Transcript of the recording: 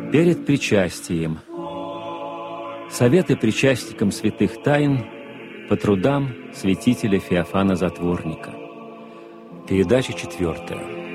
Перед причастием. Советы причастникам святых тайн по трудам святителя Феофана Затворника. Передача 4.